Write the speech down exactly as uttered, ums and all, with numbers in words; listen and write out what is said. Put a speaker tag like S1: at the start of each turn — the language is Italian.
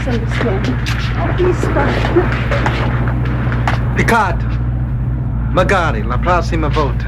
S1: misunderstanding. Oh, please stop.
S2: Picard, magari la prossima volta